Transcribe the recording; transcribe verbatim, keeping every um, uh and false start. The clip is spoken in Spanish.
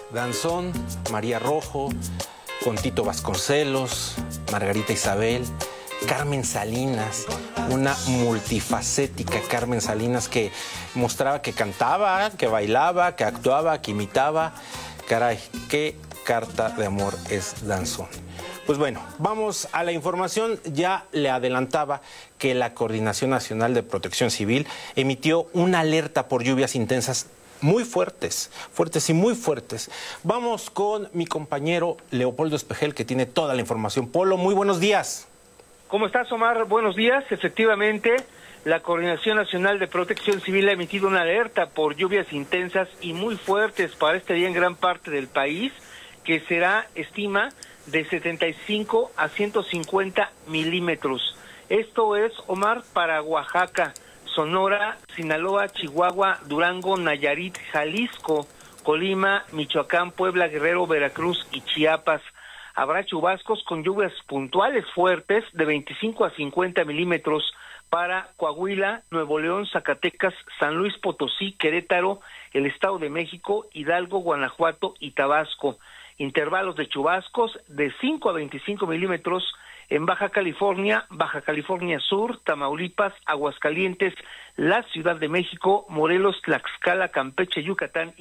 Danzón, María Rojo, con Tito Vasconcelos, Margarita Isabel, Carmen Salinas, una multifacética Carmen Salinas que mostraba que cantaba, que bailaba, que actuaba, que imitaba. Caray, qué carta de amor es Danzón. Pues bueno, vamos a la información. Ya le adelantaba que la Coordinación Nacional de Protección Civil emitió una alerta por lluvias intensas muy fuertes, fuertes y muy fuertes. Vamos con mi compañero Leopoldo Espejel, que tiene toda la información. Polo, muy buenos días. ¿Cómo estás, Omar? Buenos días. Efectivamente, la Coordinación Nacional de Protección Civil ha emitido una alerta por lluvias intensas y muy fuertes para este día en gran parte del país, que será, estima, de setenta y cinco a ciento cincuenta milímetros. Esto es, Omar, para Oaxaca, Sonora, Sinaloa, Chihuahua, Durango, Nayarit, Jalisco, Colima, Michoacán, Puebla, Guerrero, Veracruz y Chiapas. Habrá chubascos con lluvias puntuales fuertes de veinticinco a cincuenta milímetros para Coahuila, Nuevo León, Zacatecas, San Luis Potosí, Querétaro, el Estado de México, Hidalgo, Guanajuato y Tabasco. Intervalos de chubascos de cinco a veinticinco milímetros en Baja California, Baja California Sur, Tamaulipas, Aguascalientes, la Ciudad de México, Morelos, Tlaxcala, Campeche, Yucatán